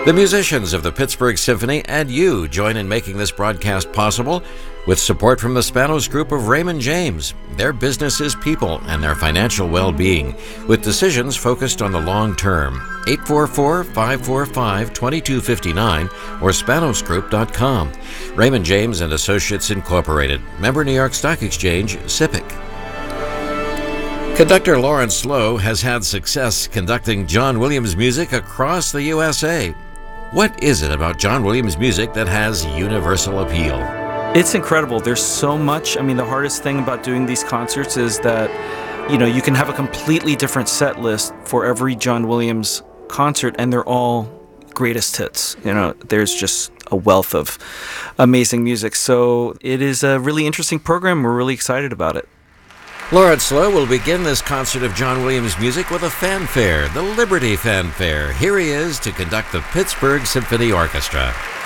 The musicians of the Pittsburgh Symphony and you join in making this broadcast possible with support from the Spanos Group of Raymond James. Their business is people and their financial well-being, with decisions focused on the long term. 844-545-2259 or spanosgroup.com. Raymond James and Associates Incorporated. Member New York Stock Exchange, SIPC. Conductor Lawrence Lowe has had success conducting John Williams music across the USA. What is it about John Williams music that has universal appeal? It's incredible. There's so much. I mean, the hardest thing about doing these concerts is that, you can have a completely different set list for every John Williams concert, and they're all greatest hits. There's just a wealth of amazing music. So it is a really interesting program. We're really excited about it. Lawrence Lowe will begin this concert of John Williams music with a fanfare, the Liberty Fanfare. Here he is to conduct the Pittsburgh Symphony Orchestra.